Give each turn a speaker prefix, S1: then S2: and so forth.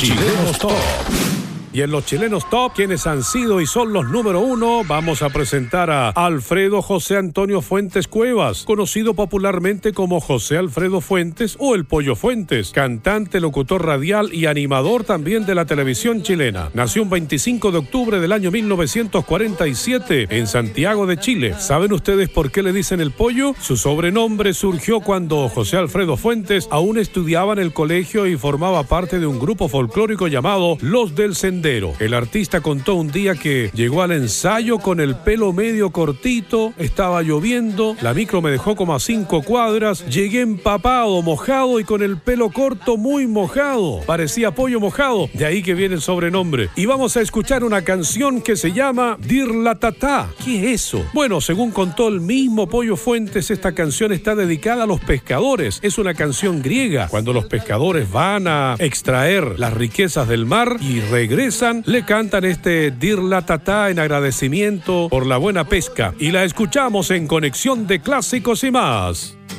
S1: Chilenos Top. Y en los Chilenos Top, quienes han sido y son los número 1, vamos a presentar a Alfredo José Antonio Fuentes Cuevas, conocido popularmente como José Alfredo Fuentes o el Pollo Fuentes, cantante, locutor radial y animador también de la televisión chilena. Nació un 25 de octubre del año 1947 en Santiago de Chile. ¿Saben ustedes por qué le dicen el Pollo? Su sobrenombre surgió cuando José Alfredo Fuentes aún estudiaba en el colegio y formaba parte de un grupo folclórico llamado Los del Sendero. El artista contó un día que llegó al ensayo con el pelo medio cortito, estaba lloviendo, la micro me dejó como a 5 cuadras, llegué empapado, mojado y con el pelo corto muy mojado, parecía pollo mojado, de ahí que viene el sobrenombre. Y vamos a escuchar una canción que se llama Dirlatatá. ¿Qué es eso? Bueno, según contó el mismo Pollo Fuentes, esta canción está dedicada a los pescadores, es una canción griega, cuando los pescadores van a extraer las riquezas del mar y regresan, le cantan este Dirlatatá en agradecimiento por la buena pesca y la escuchamos en Conexión de Clásicos y más.